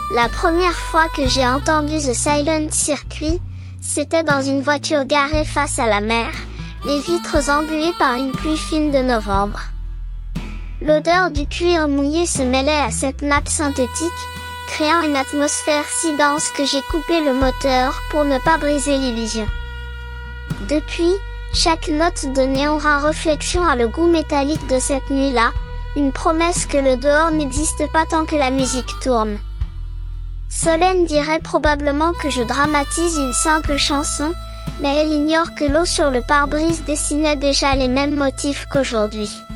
La première fois que j'ai entendu The Silent Circuit, c'était dans une voiture garée face à la mer, les vitres embuées par une pluie fine de novembre. L'odeur du cuir mouillé se mêlait à cette nappe synthétique, créant une atmosphère si dense que j'ai coupé le moteur pour ne pas briser l'illusion. Depuis, chaque note de néon rend réflexion à le goût métallique de cette nuit-là, une promesse que le dehors n'existe pas tant que la musique tourne. Solène dirait probablement que je dramatise une simple chanson, mais elle ignore que l'eau sur le pare-brise dessinait déjà les mêmes motifs qu'aujourd'hui.